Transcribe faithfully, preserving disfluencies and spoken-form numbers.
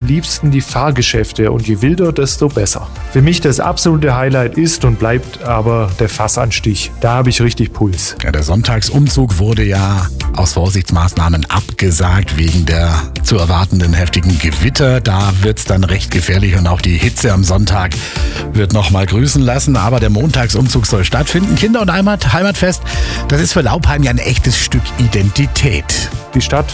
liebsten die Fahrgeschäfte und je wilder, desto besser. Für mich das absolute Highlight ist und bleibt aber der Fassanstich. Da habe ich richtig Puls. Ja, der Sonntagsumzug wurde ja aus Vorsichtsmaßnahmen abgesagt wegen der zu erwartenden heftigen Gewitter. Da wird's dann recht gefährlich und auch die Hitze am Sonntag wird noch mal grüßen lassen. Aber der Montagsumzug soll stattfinden. Kinder- und Heimat, Heimatfest, das ist für Laupheim ja ein echtes Stück Identität. Die Stadt